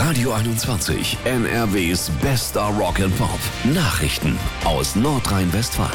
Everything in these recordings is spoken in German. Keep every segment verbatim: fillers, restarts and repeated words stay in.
Radio einundzwanzig, N R Ws bester Rock and Pop. Nachrichten aus Nordrhein-Westfalen.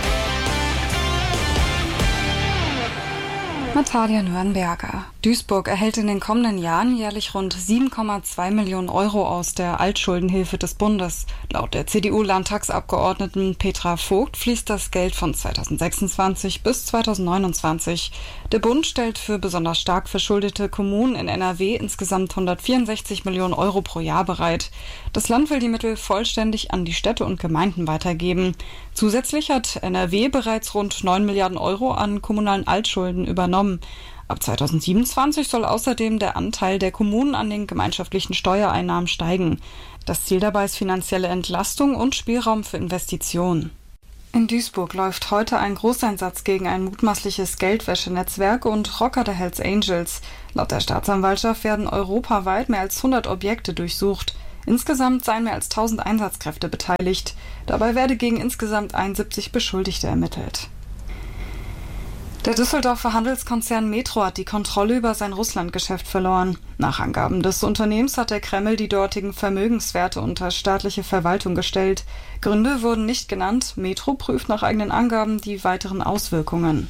Natalia Nürnberger. Duisburg erhält in den kommenden Jahren jährlich rund sieben Komma zwei Millionen Euro aus der Altschuldenhilfe des Bundes. Laut der C D U-Landtagsabgeordneten Petra Vogt fließt das Geld von zweitausendsechsundzwanzig bis zweitausendneunundzwanzig. Der Bund stellt für besonders stark verschuldete Kommunen in N R W insgesamt hundertvierundsechzig Millionen Euro pro Jahr bereit. Das Land will die Mittel vollständig an die Städte und Gemeinden weitergeben. Zusätzlich hat N R W bereits rund neun Milliarden Euro an kommunalen Altschulden übernommen. Ab zweitausendsiebenundzwanzig soll außerdem der Anteil der Kommunen an den gemeinschaftlichen Steuereinnahmen steigen. Das Ziel dabei ist finanzielle Entlastung und Spielraum für Investitionen. In Duisburg läuft heute ein Großeinsatz gegen ein mutmaßliches Geldwäschenetzwerk und Rocker der Hells Angels. Laut der Staatsanwaltschaft werden europaweit mehr als hundert Objekte durchsucht. Insgesamt seien mehr als tausend Einsatzkräfte beteiligt. Dabei werde gegen insgesamt einundsiebzig Beschuldigte ermittelt. Der Düsseldorfer Handelskonzern Metro hat die Kontrolle über sein Russlandgeschäft verloren. Nach Angaben des Unternehmens hat der Kreml die dortigen Vermögenswerte unter staatliche Verwaltung gestellt. Gründe wurden nicht genannt. Metro prüft nach eigenen Angaben die weiteren Auswirkungen.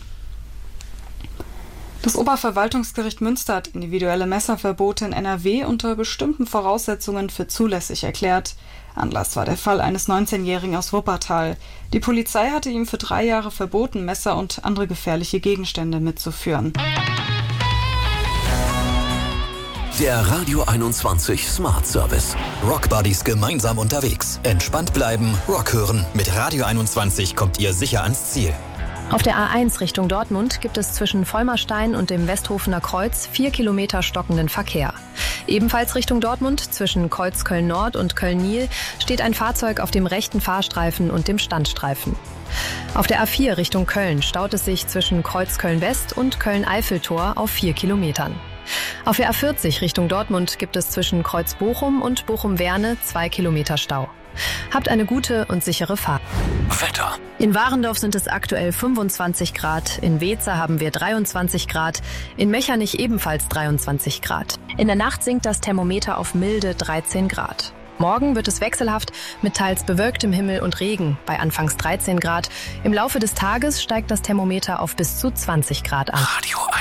Das Oberverwaltungsgericht Münster hat individuelle Messerverbote in N R W unter bestimmten Voraussetzungen für zulässig erklärt. Anlass war der Fall eines neunzehnjährigen aus Wuppertal. Die Polizei hatte ihm für drei Jahre verboten, Messer und andere gefährliche Gegenstände mitzuführen. Der Radio einundzwanzig Smart Service. Rock Buddies gemeinsam unterwegs. Entspannt bleiben, Rock hören. Mit Radio einundzwanzig kommt ihr sicher ans Ziel. Auf der A eins Richtung Dortmund gibt es zwischen Vollmerstein und dem Westhofener Kreuz vier Kilometer stockenden Verkehr. Ebenfalls Richtung Dortmund zwischen Kreuz Köln-Nord und Köln-Nil steht ein Fahrzeug auf dem rechten Fahrstreifen und dem Standstreifen. Auf der A vier Richtung Köln staut es sich zwischen Kreuz Köln-West und Köln-Eiffeltor auf vier Kilometern. Auf der A vierzig Richtung Dortmund gibt es zwischen Kreuz Bochum und Bochum-Werne zwei Kilometer Stau. Habt eine gute und sichere Fahrt. Wetter. In Warendorf sind es aktuell fünfundzwanzig Grad, in Weeze haben wir dreiundzwanzig Grad, in Mechernich ebenfalls dreiundzwanzig Grad. In der Nacht sinkt das Thermometer auf milde dreizehn Grad. Morgen wird es wechselhaft mit teils bewölktem Himmel und Regen bei anfangs dreizehn Grad. Im Laufe des Tages steigt das Thermometer auf bis zu zwanzig Grad an. Radio